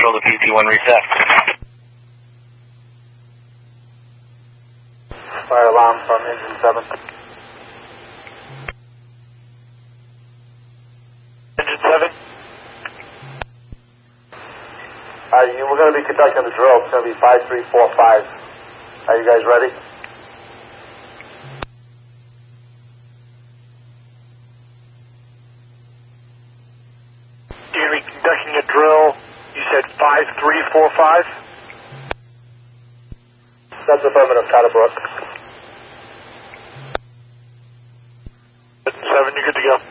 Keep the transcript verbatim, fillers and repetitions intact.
Control to P T one reset. Fire alarm from engine seven. Engine seven. Uh, you, we're going to be conducting the drill. It's going to be five three four five. Are you guys ready? You're going to be conducting a drill. You said five three four five? That's affirmative, Catterbrook. Seven, you're good to go.